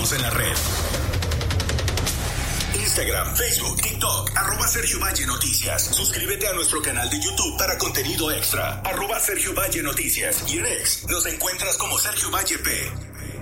Síguenos en la red. Instagram, Facebook, TikTok, @Sergio Valle Noticias. Suscríbete a nuestro canal de YouTube para contenido extra, @Sergio Valle Noticias. Y en X nos encuentras como Sergio Valle P.